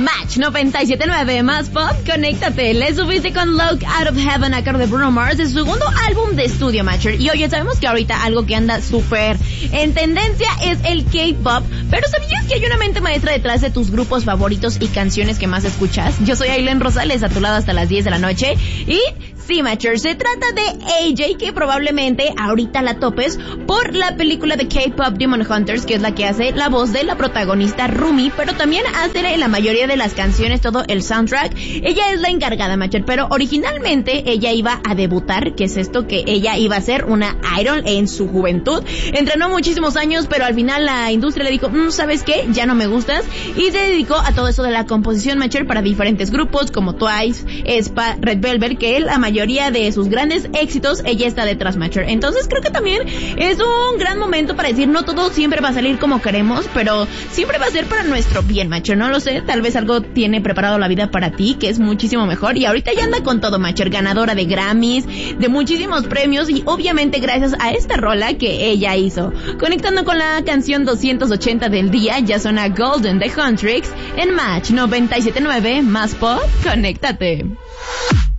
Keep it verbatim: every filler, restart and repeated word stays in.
Match noventa y siete punto nueve más pop, conéctate. Le subiste con Look Out of Heaven a cargo de Bruno Mars, de su segundo álbum de estudio, Matcher. Y oye, sabemos que ahorita algo que anda súper en tendencia es el K-pop, pero ¿sabías que hay una mente maestra detrás de tus grupos favoritos y canciones que más escuchas? Yo soy Aileen Rosales, a tu lado hasta las diez de la noche, y sí, Matcher, se trata de A J, que probablemente ahorita la topes por la película de K-pop Demon Hunters, que es la que hace la voz de la protagonista Rumi, pero también hace la mayoría de las canciones, todo el soundtrack. Ella es la encargada, Matcher, pero originalmente ella iba a debutar, que es esto, que ella iba a ser una idol en su juventud. Entrenó muchísimos años, pero al final la industria le dijo, mmm, ¿sabes qué? Ya no me gustas, y se dedicó a todo eso de la composición, Matcher, para diferentes grupos como Twice, aespa, Red Velvet, que la mayoría de sus grandes éxitos ella está detrás, Matcher. Entonces creo que también es un gran momento para decir, no todo siempre va a salir como queremos, pero siempre va a ser para nuestro bien, Matcher. No lo sé, tal vez algo tiene preparado la vida para ti, que es muchísimo mejor, y ahorita ya anda con todo, Matcher, ganadora de Grammys, de muchísimos premios, y obviamente gracias a esta rola que ella hizo. Conectando con la canción doscientos ochenta del día, ya suena Golden de Huntrix en Match noventa y siete punto nueve más pop, conéctate.